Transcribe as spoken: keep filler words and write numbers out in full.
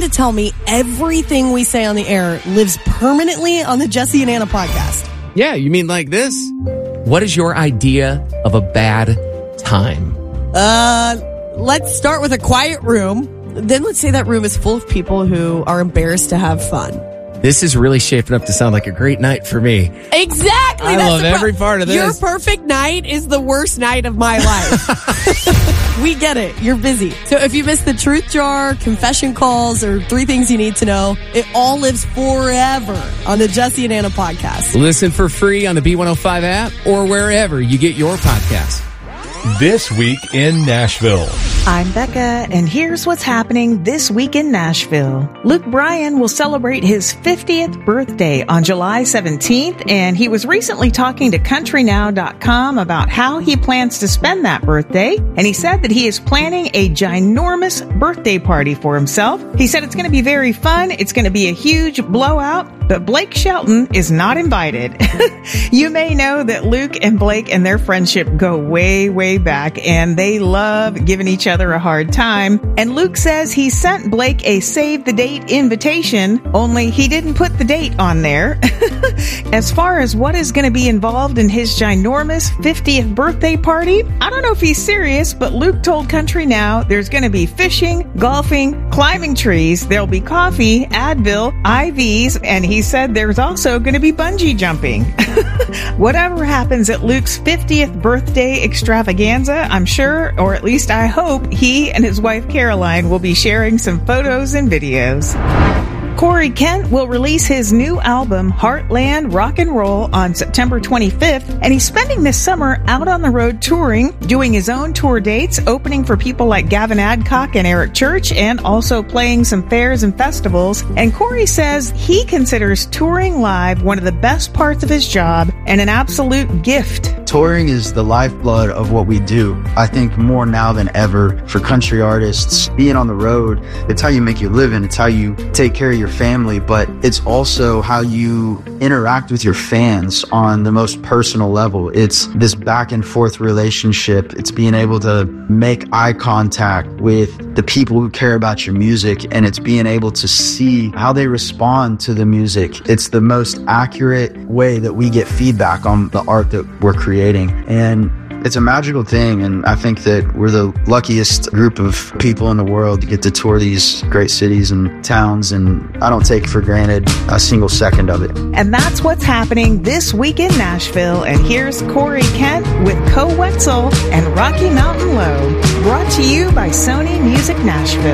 to tell me everything we say on the air lives permanently on the Jesse and Anna podcast. Yeah, you mean like this? What is your idea of a bad time? Uh, let's start with a quiet room. Then let's say that room is full of people who are embarrassed to have fun. This is really shaping up to sound like a great night for me. Exactly. I That's love the pro- every part of this. Your perfect night is the worst night of my life. We get it. You're busy. So if you missed the truth jar, confession calls, or three things you need to know, it all lives forever on the Jesse and Anna podcast. Listen for free on the B one oh five app or wherever you get your podcasts. This week in Nashville. I'm Becca, and here's what's happening this week in Nashville. Luke Bryan will celebrate his fiftieth birthday on July seventeenth, and he was recently talking to country now dot com about how he plans to spend that birthday, and he said that he is planning a ginormous birthday party for himself. He said it's going to be very fun, it's going to be a huge blowout, but Blake Shelton is not invited. You may know that Luke and Blake and their friendship go way, way back, and they love giving each other a hard time. And Luke says he sent Blake a save the date invitation, only he didn't put the date on there. As far as what is going to be involved in his ginormous fiftieth birthday party, I don't know if he's serious, but Luke told Country Now there's going to be fishing, golfing, climbing trees, there'll be coffee, Advil, I Vs, and he said there's also going to be bungee jumping. Whatever happens at Luke's fiftieth birthday extravaganza, I'm sure, or at least I hope, he and his wife Caroline will be sharing some photos and videos. Corey Kent will release his new album, Heartland Rock and Roll, on September twenty-fifth, and he's spending this summer out on the road touring, doing his own tour dates, opening for people like Gavin Adcock and Eric Church, and also playing some fairs and festivals. And Corey says he considers touring live one of the best parts of his job and an absolute gift. Touring is the lifeblood of what we do. I think more now than ever for country artists, being on the road, it's how you make your living, it's how you take care of your family, but it's also how you interact with your fans on the most personal level. It's this back and forth relationship. It's being able to make eye contact with the people who care about your music, and it's being able to see how they respond to the music. It's the most accurate way that we get feedback on the art that we're creating. And it's a magical thing, and I think that we're the luckiest group of people in the world to get to tour these great cities and towns, and I don't take for granted a single second of it. And that's what's happening this week in Nashville, and here's Corey Kent with Co Wetzel and Rocky Mountain Low, brought to you by Sony Music Nashville.